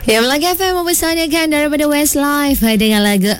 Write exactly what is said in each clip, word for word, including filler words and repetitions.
Ya, Melaka F M mempersanakan daripada Westlife dengan lagu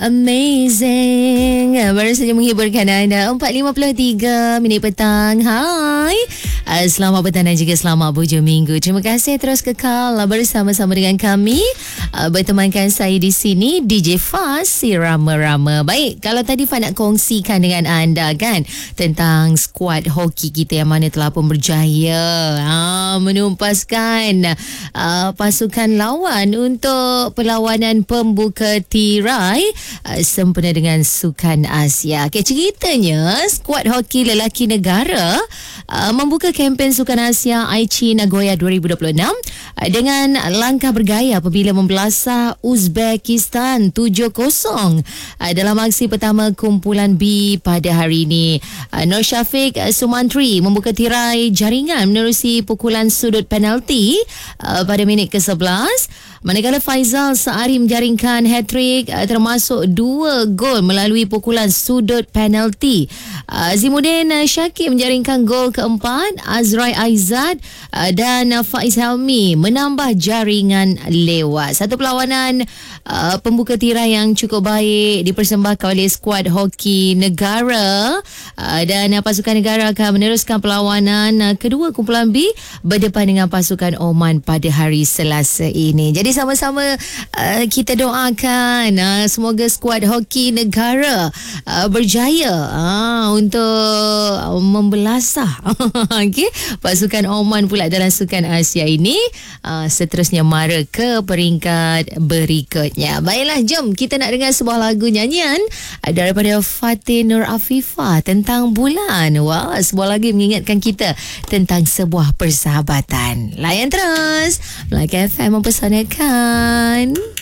Amazing. Baru saja menghiburkan anda empat lima puluh tiga minit petang. Hai, selamat petang dan juga selamat hujung minggu. Terima kasih terus kekal bersama-sama dengan kami. Bertemankan saya di sini D J Faz, si Rama-Rama. Baik, kalau tadi Faz nak kongsikan dengan anda kan tentang skuad hoki kita yang mana telah pun berjaya ha, menumpaskan uh, pasukan lawan untuk perlawanan pembuka tirai uh, sempena dengan Sukan Asia. Okay, ceritanya skuad hoki lelaki negara uh, membuka kempen Sukan Asia Aichi Nagoya dua ribu dua puluh enam uh, dengan langkah bergaya apabila membelasah Uzbekistan tujuh kosong uh, dalam aksi pertama kumpulan B pada hari ini. Uh, Nur Syafiq uh, Sumantri membuka tirai jaringan menerusi pukulan sudut penalti uh, pada minit ke sebelas. Manakala Faizal Saari menjaringkan hat-trick uh, termasuk dua gol melalui pukulan sudut penalti. Uh, Azimuddin uh, Syakib menjaringkan gol keempat. Azrai Aizad uh, dan uh, Faiz Helmi menambah jaringan lewat. Satu perlawanan uh, pembuka tirai yang cukup baik dipersembahkan oleh skuad hoki negara uh, dan uh, pasukan negara akan meneruskan perlawanan uh, kedua kumpulan B berdepan dengan pasukan Oman pada hari Selasa ini. Jadi sama-sama uh, kita doakan uh, semoga skuad hoki negara uh, berjaya uh, untuk uh, membelasah okay, pasukan Oman pula dalam Sukan Asia ini, uh, seterusnya mara ke peringkat berikutnya. Baiklah, jom kita nak dengar sebuah lagu nyanyian uh, daripada Fatih Nur Afifah tentang bulan. Wah, sebuah lagu yang mengingatkan kita tentang sebuah persahabatan. Layan terus Melaka F M mempersanakan.